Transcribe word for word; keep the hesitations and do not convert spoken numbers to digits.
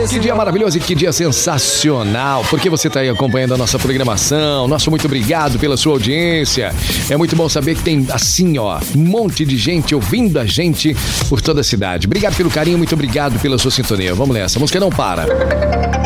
Que senhor. dia maravilhoso e que dia sensacional, porque você está aí acompanhando a nossa programação. Nosso muito obrigado pela sua audiência. É muito bom saber que tem, assim, ó, um monte de gente ouvindo a gente por toda a cidade. Obrigado pelo carinho, muito obrigado pela sua sintonia. Vamos nessa, a música não para.